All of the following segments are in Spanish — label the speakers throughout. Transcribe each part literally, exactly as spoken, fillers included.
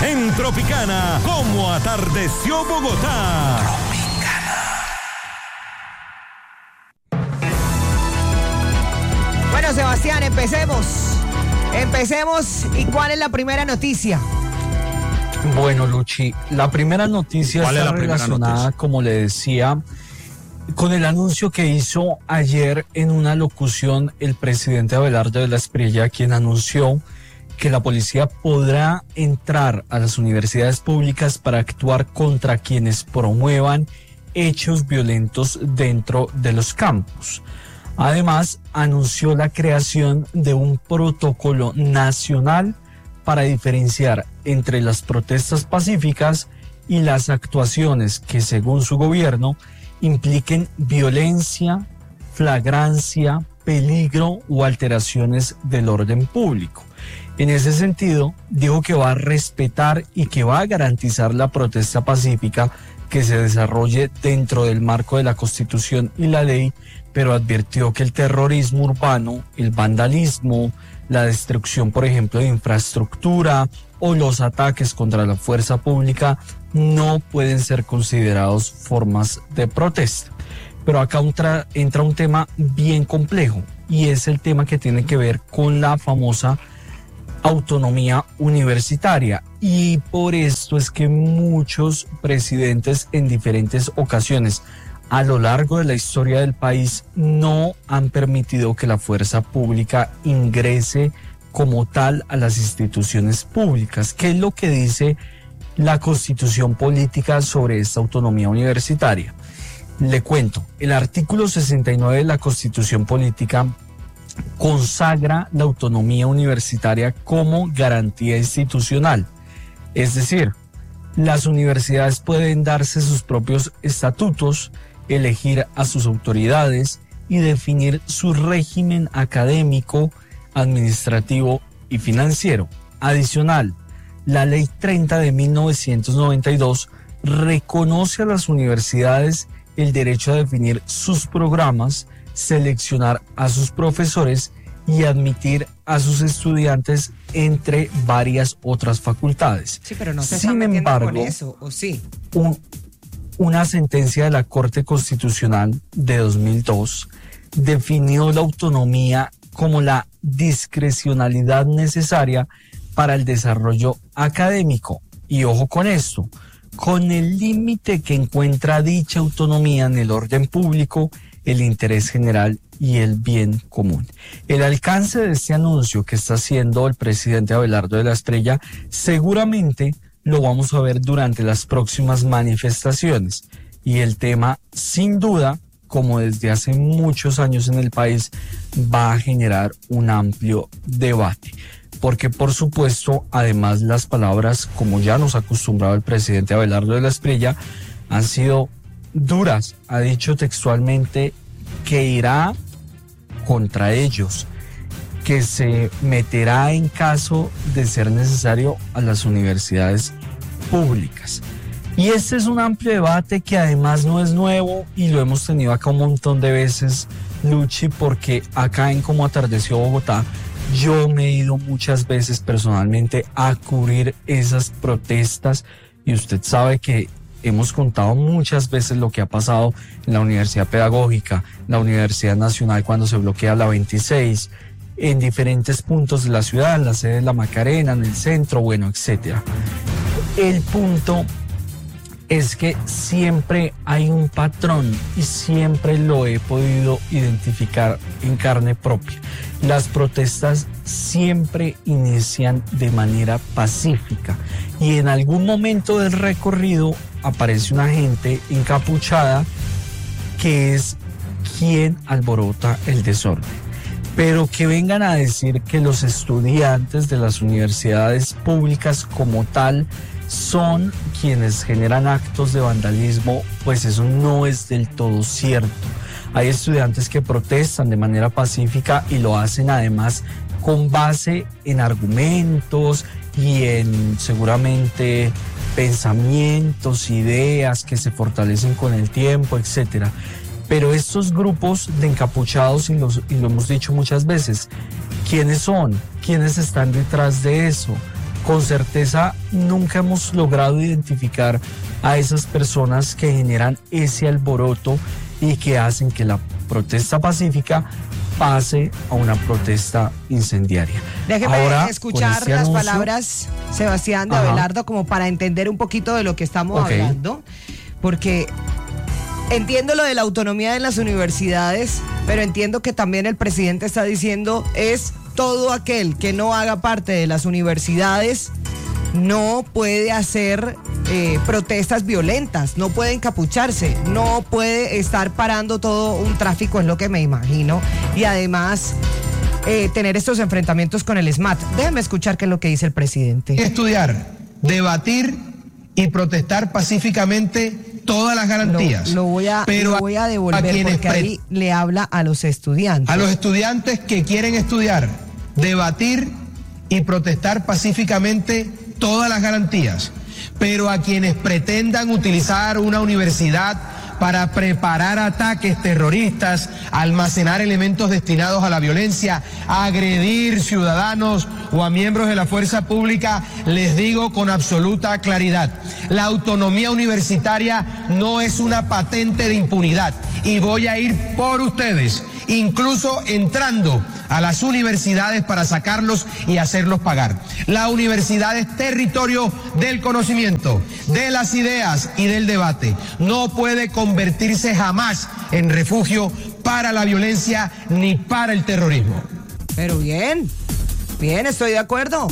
Speaker 1: en Tropicana, como atardeció Bogotá. Tropicana.
Speaker 2: Bueno, Sebastián, empecemos. Empecemos. ¿Y cuál es la primera noticia?
Speaker 3: Bueno, Luchi, la primera noticia está
Speaker 1: la primera
Speaker 3: relacionada,
Speaker 1: noticia?
Speaker 3: como le decía, con el anuncio que hizo ayer en una locución el presidente Abelardo de la Espriella, quien anunció que la policía podrá entrar a las universidades públicas para actuar contra quienes promuevan hechos violentos dentro de los campus. Además, anunció la creación de un protocolo nacional para diferenciar entre las protestas pacíficas y las actuaciones que, según su gobierno, impliquen violencia, flagrancia, peligro o alteraciones del orden público. En ese sentido, dijo que va a respetar y que va a garantizar la protesta pacífica que se desarrolle dentro del marco de la Constitución y la ley, pero advirtió que el terrorismo urbano, el vandalismo, la destrucción, por ejemplo, de infraestructura o los ataques contra la fuerza pública no pueden ser considerados formas de protesta. Pero acá entra, entra un tema bien complejo, y es el tema que tiene que ver con la famosa autonomía universitaria. Y por esto es que muchos presidentes en diferentes ocasiones a lo largo de la historia del país no han permitido que la fuerza pública ingrese como tal a las instituciones públicas. ¿Qué es lo que dice la Constitución política sobre esta autonomía universitaria? Le cuento, el artículo sesenta y nueve de la Constitución política consagra la autonomía universitaria como garantía institucional. Es decir, las universidades pueden darse sus propios estatutos, elegir a sus autoridades y definir su régimen académico, administrativo y financiero. Adicional, la Ley treinta de mil novecientos noventa y dos reconoce a las universidades el derecho a definir sus programas, seleccionar a sus profesores y admitir a sus estudiantes, entre varias otras facultades.
Speaker 2: Sí, pero no se
Speaker 3: Sin
Speaker 2: está
Speaker 3: embargo,
Speaker 2: con eso, ¿o sí?
Speaker 3: Un, una sentencia de la Corte Constitucional de dos mil dos definió la autonomía como la discrecionalidad necesaria para el desarrollo académico. Y ojo con esto, con el límite que encuentra dicha autonomía en el orden público, el interés general y el bien común. El alcance de este anuncio que está haciendo el presidente Abelardo de la Espriella seguramente lo vamos a ver durante las próximas manifestaciones, y el tema, sin duda, como desde hace muchos años en el país, va a generar un amplio debate. Porque, por supuesto, además las palabras, como ya nos ha acostumbrado el presidente Abelardo de la Espriella, han sido duras. Ha dicho textualmente que irá contra ellos, que se meterá en caso de ser necesario a las universidades públicas. Y este es un amplio debate que además no es nuevo, y lo hemos tenido acá un montón de veces, Luchi, porque acá en Como Atardeció Bogotá yo me he ido muchas veces personalmente a cubrir esas protestas, y usted sabe que hemos contado muchas veces lo que ha pasado en la Universidad Pedagógica, en la Universidad Nacional cuando se bloquea la veintiséis, en diferentes puntos de la ciudad, en la sede de la Macarena, en el centro, bueno, etcétera. El punto es que siempre hay un patrón, y siempre lo he podido identificar en carne propia. Las protestas siempre inician de manera pacífica, y en algún momento del recorrido aparece una gente encapuchada que es quien alborota el desorden. Pero que vengan a decir que los estudiantes de las universidades públicas como tal son quienes generan actos de vandalismo, pues eso no es del todo cierto. Hay estudiantes que protestan de manera pacífica y lo hacen además con base en argumentos y en seguramente pensamientos, ideas que se fortalecen con el tiempo, etcétera. Pero estos grupos de encapuchados, y, los, y lo hemos dicho muchas veces, ¿quiénes son? ¿Quiénes están detrás de eso? con certeza nunca hemos logrado identificar a esas personas que generan ese alboroto y que hacen que la protesta pacífica pase a una protesta incendiaria.
Speaker 2: Déjeme
Speaker 3: Ahora,
Speaker 2: escuchar
Speaker 3: este
Speaker 2: las
Speaker 3: anuncio,
Speaker 2: palabras, Sebastián, de
Speaker 3: Ajá.
Speaker 2: Abelardo, como para entender un poquito de lo que estamos
Speaker 3: Okay.
Speaker 2: hablando, porque entiendo lo de la autonomía de las universidades, pero entiendo que también el presidente está diciendo es todo aquel que no haga parte de las universidades no puede hacer eh, protestas violentas, no puede encapucharse, no puede estar parando todo un tráfico, es lo que me imagino, y además eh, tener estos enfrentamientos con el S M A T. Déjeme escuchar qué es lo que dice el presidente.
Speaker 4: Estudiar, debatir y protestar pacíficamente todas las garantías.
Speaker 2: Lo, lo voy a,
Speaker 4: pero
Speaker 2: lo voy a devolver
Speaker 4: a quienes
Speaker 2: porque ahí le habla a los estudiantes.
Speaker 4: A los estudiantes que quieren estudiar, debatir y protestar pacíficamente todas las garantías, pero a quienes pretendan utilizar una universidad para preparar ataques terroristas, almacenar elementos destinados a la violencia, a agredir ciudadanos o a miembros de la fuerza pública, les digo con absoluta claridad, la autonomía universitaria no es una patente de impunidad y voy a ir por ustedes, incluso entrando a las universidades para sacarlos y hacerlos pagar. La universidad es territorio del conocimiento, de las ideas y del debate. No puede convertirse jamás en refugio para la violencia ni para el terrorismo.
Speaker 2: Pero bien, bien, estoy de acuerdo.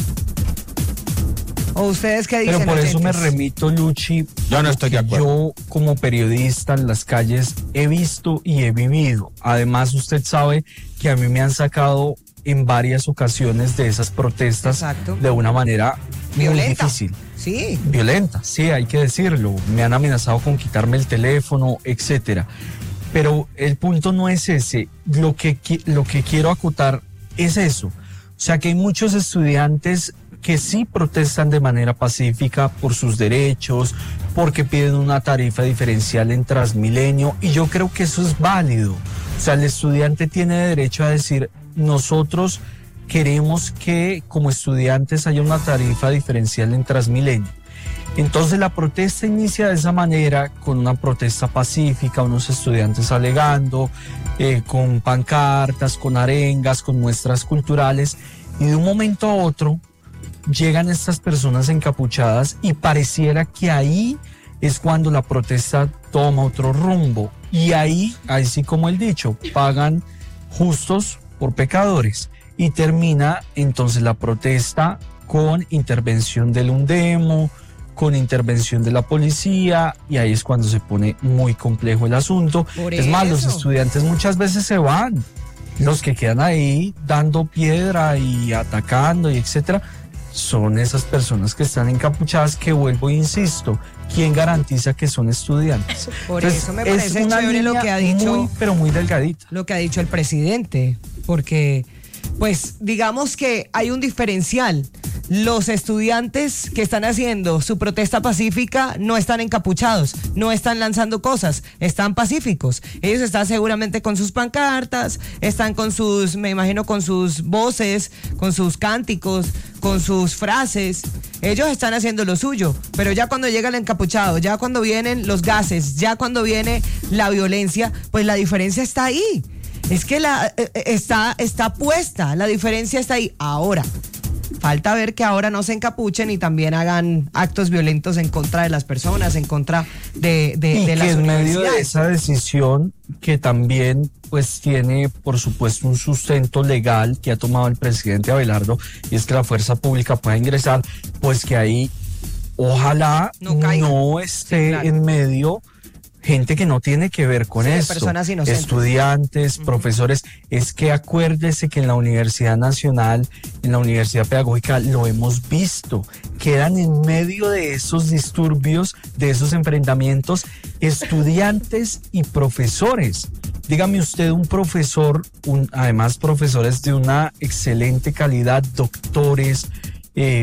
Speaker 2: ¿O ustedes qué dicen?
Speaker 3: Pero por eso me
Speaker 2: oyentes?
Speaker 3: remito, Luchi.
Speaker 5: Yo no estoy de acuerdo.
Speaker 3: Yo, como periodista en las calles, he visto y he vivido. Además, usted sabe que a mí me han sacado en varias ocasiones de esas protestas.
Speaker 2: Exacto.
Speaker 3: De una manera
Speaker 2: Violenta.
Speaker 3: muy difícil.
Speaker 2: Sí.
Speaker 3: Violenta, sí, hay que decirlo. Me han amenazado con quitarme el teléfono, etcétera. Pero el punto no es ese. Lo que, qui- lo que quiero acotar es eso. O sea, que hay muchos estudiantes que sí protestan de manera pacífica por sus derechos, porque piden una tarifa diferencial en Transmilenio, y yo creo que eso es válido. O sea, el estudiante tiene derecho a decir, nosotros queremos que como estudiantes haya una tarifa diferencial en Transmilenio. Entonces la protesta inicia de esa manera, con una protesta pacífica, unos estudiantes alegando, eh, con pancartas, con arengas, con muestras culturales, y de un momento a otro llegan estas personas encapuchadas y pareciera que ahí es cuando la protesta toma otro rumbo. Y ahí, ahí sí como el dicho, pagan justos por pecadores. Y termina entonces la protesta con intervención del UNDEMO, con intervención de la policía, y ahí es cuando se pone muy complejo el asunto.
Speaker 2: Por
Speaker 3: es más, los
Speaker 2: eso.
Speaker 3: estudiantes muchas veces se van. Los que quedan ahí dando piedra y atacando y etcétera, son esas personas que están encapuchadas, que vuelvo e insisto, ¿quién garantiza que son estudiantes?
Speaker 2: Por
Speaker 3: Entonces,
Speaker 2: eso me
Speaker 3: es
Speaker 2: parece
Speaker 3: una
Speaker 2: chévere lo
Speaker 3: línea
Speaker 2: que ha dicho.
Speaker 3: muy, pero muy delgadita.
Speaker 2: Lo que ha dicho el presidente, porque pues digamos que hay un diferencial. Los estudiantes que están haciendo su protesta pacífica no están encapuchados, no están lanzando cosas, están pacíficos. Ellos están seguramente con sus pancartas, están con sus, me imagino, con sus voces, con sus cánticos, con sus frases. Ellos están haciendo lo suyo, pero ya cuando llega el encapuchado, ya cuando vienen los gases, ya cuando viene la violencia, pues la diferencia está ahí. Es que la eh, está, está puesta, la diferencia está ahí. Ahora, falta ver que ahora no se encapuchen y también hagan actos violentos en contra de las personas, en contra de, de,
Speaker 3: y
Speaker 2: de
Speaker 3: que
Speaker 2: las
Speaker 3: en medio de
Speaker 2: universidades.
Speaker 3: esa decisión, que también pues tiene por supuesto un sustento legal que ha tomado el presidente Abelardo, y es que la fuerza pública pueda ingresar, pues que ahí ojalá
Speaker 2: No caiga.
Speaker 3: no esté
Speaker 2: Sí, claro.
Speaker 3: en medio gente que no tiene que ver con
Speaker 2: Sí,
Speaker 3: esto,
Speaker 2: personas inocentes.
Speaker 3: estudiantes, profesores. Es que acuérdese que en la Universidad Nacional, en la Universidad Pedagógica, lo hemos visto, quedan en medio de esos disturbios, de esos enfrentamientos, estudiantes y profesores. Dígame usted, un profesor, un, además profesores de una excelente calidad, doctores, eh,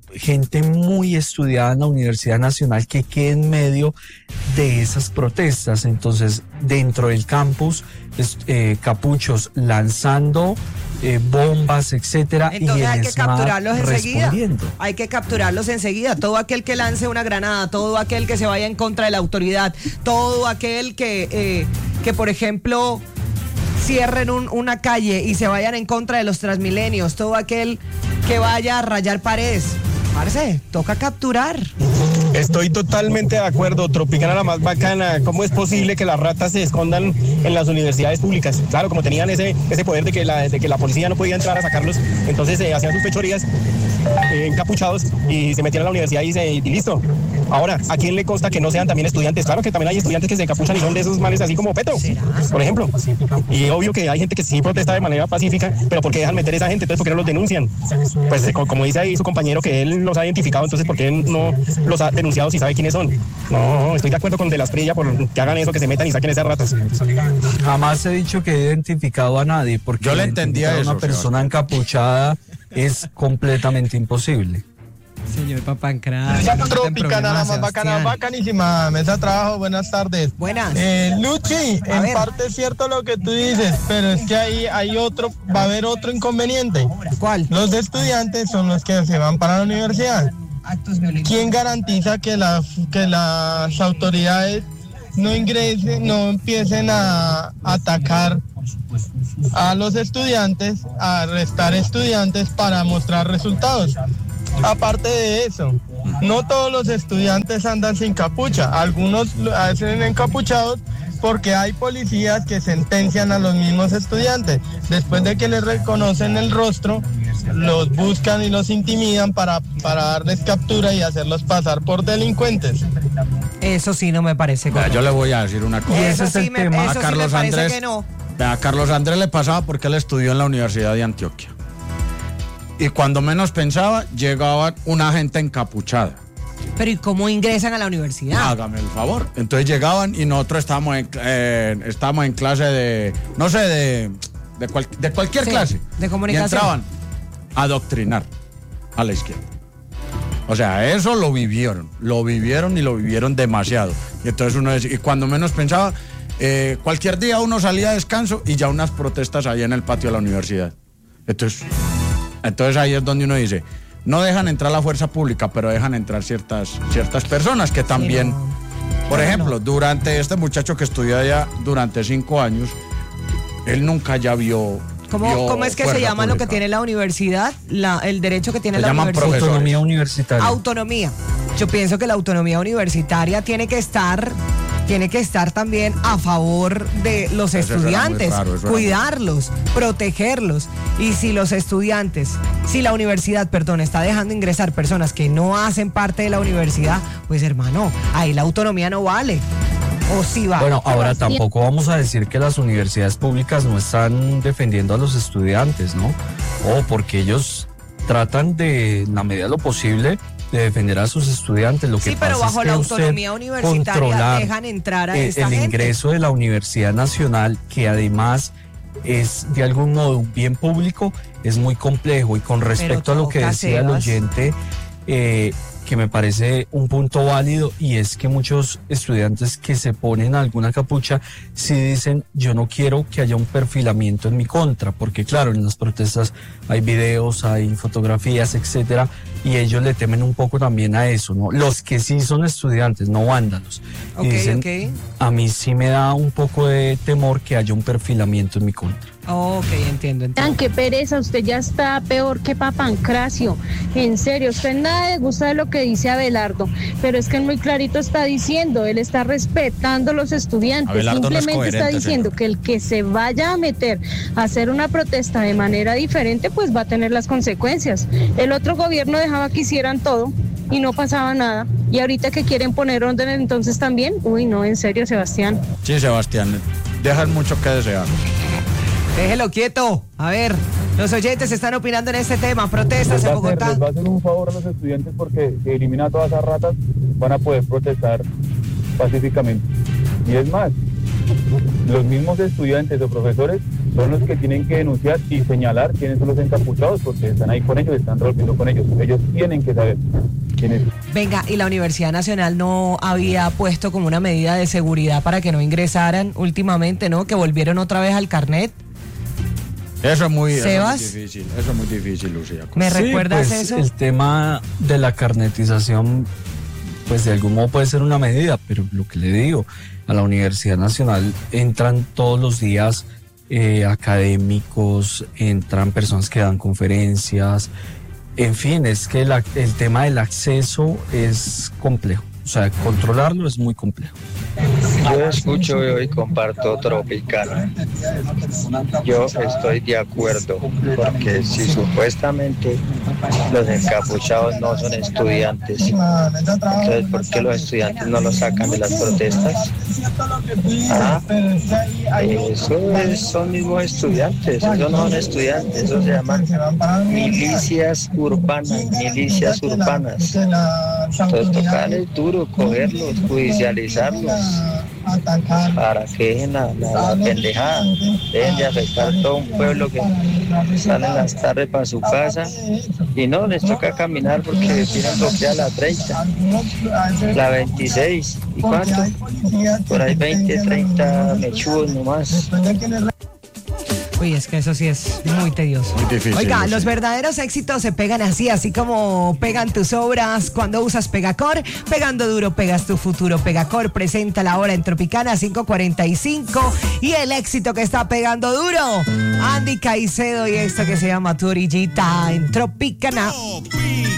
Speaker 3: gente muy estudiada en la Universidad Nacional que quede en medio de esas protestas. Entonces, dentro del campus, eh, capuchos lanzando eh, bombas, etcétera.
Speaker 2: Entonces
Speaker 3: y
Speaker 2: hay que capturarlos enseguida.
Speaker 3: respondiendo.
Speaker 2: Hay que capturarlos enseguida. Todo aquel que lance una granada, todo aquel que se vaya en contra de la autoridad, todo aquel que, eh, que por ejemplo, cierren un, una calle y se vayan en contra de los Transmilenios, todo aquel que vaya a rayar paredes. Parce, toca capturar.
Speaker 5: Estoy totalmente de acuerdo, Tropicana la más bacana. ¿Cómo es posible que las ratas se escondan en las universidades públicas? Claro, como tenían ese, ese poder de que, la, de que la policía no podía entrar a sacarlos, entonces eh, hacían sus fechorías eh, encapuchados y se metían a la universidad y, se, y listo. Ahora, ¿a quién le consta que no sean también estudiantes? Claro que también hay estudiantes que se encapuchan y son de esos manes así como Petro, por ejemplo. Y obvio que hay gente que sí protesta de manera pacífica, pero ¿por qué dejan meter a esa gente? Entonces, ¿por qué no los denuncian? Pues eh, como dice ahí su compañero que él los ha identificado, entonces ¿por qué no los ha denunciado si sabe quiénes son? No, estoy de acuerdo con De la Espriella por que hagan eso, que se metan y saquen esas ratas.
Speaker 3: Jamás he dicho que he identificado a nadie, porque
Speaker 6: yo le entendía
Speaker 3: a
Speaker 6: eso,
Speaker 3: una persona encapuchada es completamente imposible.
Speaker 2: Señor Papancras.
Speaker 7: Tropicana la más bacana, bacanísima. Mesa de trabajo, buenas tardes.
Speaker 2: Buenas.
Speaker 7: Eh, Luchi,
Speaker 2: A
Speaker 7: en
Speaker 2: ver.
Speaker 7: parte es cierto lo que tú dices, pero es que ahí hay otro, va a haber otro inconveniente.
Speaker 2: ¿Cuál?
Speaker 7: Los estudiantes son los que se van para la universidad. ¿Quién garantiza que las, que las autoridades no ingresen, no empiecen a atacar a los estudiantes, a arrestar estudiantes para mostrar resultados? Aparte de eso, no todos los estudiantes andan sin capucha, algunos lo hacen encapuchados porque hay policías que sentencian a los mismos estudiantes. Después de que les reconocen el rostro, los buscan y los intimidan para, para darles captura y hacerlos pasar por delincuentes.
Speaker 2: Eso sí no me parece
Speaker 6: Vea,
Speaker 2: correcto.
Speaker 6: yo le voy a decir una cosa.
Speaker 3: Y ese
Speaker 2: Eso
Speaker 3: es el
Speaker 2: sí me,
Speaker 3: tema.
Speaker 2: eso
Speaker 6: A
Speaker 2: sí me
Speaker 6: Carlos
Speaker 2: parece
Speaker 6: Andrés.
Speaker 2: que no.
Speaker 6: A Carlos Andrés le pasaba porque él estudió en la Universidad de Antioquia. Y cuando menos pensaba, llegaba una gente encapuchada.
Speaker 2: Pero ¿y cómo ingresan a la universidad?
Speaker 6: Hágame el favor. Entonces llegaban y nosotros estábamos en, eh, estábamos en clase de, no sé, de, de, cual- de cualquier
Speaker 2: Sí,
Speaker 6: clase.
Speaker 2: de comunicación.
Speaker 6: Y entraban a adoctrinar a la izquierda. O sea, eso lo vivieron, lo vivieron y lo vivieron demasiado. Y entonces uno decía, y cuando menos pensaba, eh, cualquier día uno salía a descanso y ya unas protestas ahí en el patio de la universidad. Entonces, entonces ahí es donde uno dice, no dejan entrar la fuerza pública, pero dejan entrar ciertas, ciertas personas que también,
Speaker 2: no.
Speaker 6: por
Speaker 2: No,
Speaker 6: ejemplo,
Speaker 2: no.
Speaker 6: durante este muchacho que estudió allá durante cinco años, él nunca ya vio...
Speaker 2: ¿Cómo,
Speaker 6: vio
Speaker 2: ¿Cómo es que se
Speaker 6: fuerza
Speaker 2: llama lo que
Speaker 6: pública.
Speaker 2: tiene la universidad? La, el derecho que tiene
Speaker 6: Se
Speaker 2: la
Speaker 6: llaman
Speaker 2: universidad.
Speaker 6: profesores.
Speaker 3: Autonomía universitaria.
Speaker 2: Autonomía. Yo pienso que la autonomía universitaria tiene que estar, tiene que estar también a favor de los
Speaker 6: Eso era muy
Speaker 2: estudiantes,
Speaker 6: raro, eso era
Speaker 2: cuidarlos, protegerlos. Y si los estudiantes, si la universidad, perdón, está dejando ingresar personas que no hacen parte de la universidad, pues hermano, ahí la autonomía no vale. O sí va.
Speaker 3: Bueno, ahora tampoco vamos a decir que las universidades públicas no están defendiendo a los estudiantes, ¿no? O porque ellos tratan de, en la medida de lo posible, de defender a sus estudiantes. Lo que
Speaker 2: Sí, pero
Speaker 3: pasa
Speaker 2: bajo
Speaker 3: es que
Speaker 2: la
Speaker 3: usted
Speaker 2: autonomía universitaria
Speaker 3: controlar
Speaker 2: dejan entrar a
Speaker 3: el,
Speaker 2: esta
Speaker 3: el
Speaker 2: gente.
Speaker 3: ingreso de la Universidad Nacional, que además es de algún modo un bien público, es muy complejo. Y con respecto a lo que
Speaker 2: toca,
Speaker 3: decía el
Speaker 2: Sebas.
Speaker 3: oyente, eh, que me parece un punto válido, y es que muchos estudiantes que se ponen alguna capucha sí dicen, yo no quiero que haya un perfilamiento en mi contra, porque claro, en las protestas hay videos, hay fotografías, etcétera, y ellos le temen un poco también a eso, ¿no? Los que sí son estudiantes, no vándalos.
Speaker 2: Ok,
Speaker 3: y dicen,
Speaker 2: ok.
Speaker 3: a mí sí me da un poco de temor que haya un perfilamiento en mi contra.
Speaker 2: Ok, entiendo, entiendo.
Speaker 8: Tan qué pereza, usted ya está peor que Papancracio. En serio, usted nada le gusta de lo que dice Abelardo, pero es que él muy clarito está diciendo, él está respetando a los estudiantes,
Speaker 6: Abelardo no es
Speaker 8: simplemente está
Speaker 6: coherente,
Speaker 8: diciendo
Speaker 6: señor.
Speaker 8: que el que se vaya a meter a hacer una protesta de manera diferente, pues va a tener las consecuencias. El otro gobierno dejaba que hicieran todo y no pasaba nada, y ahorita que quieren poner orden entonces también, uy no, en serio, Sebastián.
Speaker 6: Sí, Sebastián, dejan mucho que desear.
Speaker 2: Déjelo quieto. A ver, los oyentes están opinando en este tema. Protestas en Bogotá.
Speaker 9: Les va a hacer un favor a los estudiantes porque si elimina a todas esas ratas van a poder protestar pacíficamente. Y es más, los mismos estudiantes o profesores son los que tienen que denunciar y señalar quiénes son los encapuchados, porque están ahí con ellos, están rompiendo con ellos. Ellos tienen que saber quiénes.
Speaker 2: Venga, ¿y la Universidad Nacional no había puesto como una medida de seguridad para que no ingresaran últimamente, ¿no? Que volvieron otra vez al carnet.
Speaker 6: Eso es muy, eso es muy
Speaker 2: Sebas.
Speaker 6: difícil, eso es muy difícil, Lucía.
Speaker 2: ¿Me
Speaker 3: Sí,
Speaker 2: recuerdas
Speaker 3: pues,
Speaker 2: eso?
Speaker 3: El tema de la carnetización, pues de algún modo puede ser una medida, pero lo que le digo, a la Universidad Nacional entran todos los días eh, académicos, entran personas que dan conferencias, en fin, es que la- el tema del acceso es complejo, o sea, controlarlo es muy complejo.
Speaker 10: Yo escucho y comparto Tropicana. Yo estoy de acuerdo, porque si supuestamente los encapuchados no son estudiantes, entonces ¿por qué los estudiantes no los sacan de las protestas? Ah, eso es- son mismos estudiantes, esos no son estudiantes, eso se llaman milicias urbanas, milicias urbanas. Entonces tocarles duro, cogerlos, judicializarlos, para que dejen la, la, la pendejada, dejen de afectar a todo un pueblo que salen las tardes para su casa y no, les toca caminar porque tienen bloqueada la treinta, la veintiséis, ¿y cuánto? Por ahí veinte, treinta mechudos nomás.
Speaker 2: Uy, es que eso sí es muy tedioso.
Speaker 6: Muy difícil,
Speaker 2: Oiga,
Speaker 6: sí.
Speaker 2: los verdaderos éxitos se pegan así, así como pegan tus obras cuando usas Pegacor. Pegando duro, pegas tu futuro. Pegacor presenta la hora en Tropicana cinco cuarenta y cinco. Y el éxito que está pegando duro, Andy Caicedo y esto que se llama Tu Orillita en Tropicana.